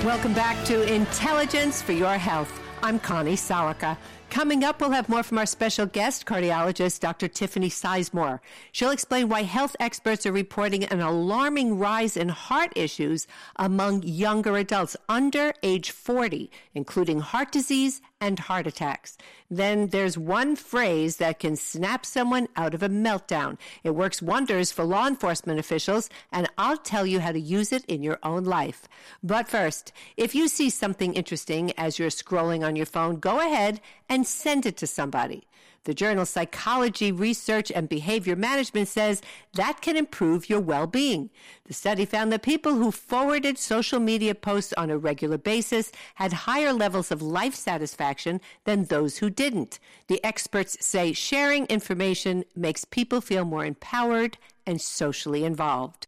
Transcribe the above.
Welcome back to Intelligence for Your Health. I'm Connie Sawicka. Coming up, we'll have more from our special guest, cardiologist Dr. Tiffany Sizemore. She'll explain why health experts are reporting an alarming rise in heart issues among younger adults under age 40, including heart disease and heart attacks. Then there's one phrase that can snap someone out of a meltdown. It works wonders for law enforcement officials, and I'll tell you how to use it in your own life. But first, if you see something interesting as you're scrolling on your phone, go ahead and send it to somebody. The journal Psychology, Research, and Behavior Management says that can improve your well-being. The study found that people who forwarded social media posts on a regular basis had higher levels of life satisfaction than those who didn't. The experts say sharing information makes people feel more empowered and socially involved.